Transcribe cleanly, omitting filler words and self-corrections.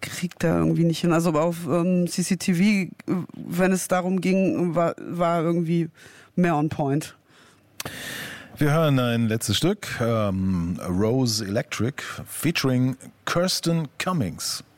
kriegt er irgendwie nicht hin. Also auf CCTV, wenn es darum ging, war irgendwie mehr on point. Wir hören ein letztes Stück, Rose Electric, featuring Kirsten Cummings.